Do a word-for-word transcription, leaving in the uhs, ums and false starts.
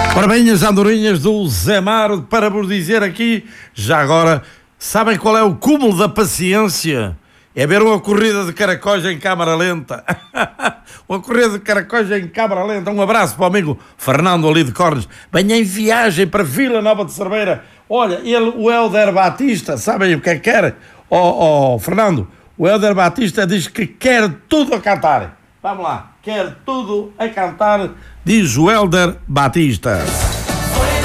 Ora bem, as andorinhas do Zé Mário, para vos dizer aqui, já agora, sabem qual é o cúmulo da paciência? É ver uma corrida de caracóis em câmara lenta. Uma corrida de caracóis em câmara lenta. Um abraço para o amigo Fernando ali de Cornes. Venha em viagem para Vila Nova de Cerveira. Olha, ele, o Helder Batista, sabem o que é que quer? Oh, oh, Fernando, o Helder Batista diz que quer tudo a cantar. Vamos lá, quer tudo a cantar, diz o Helder Batista.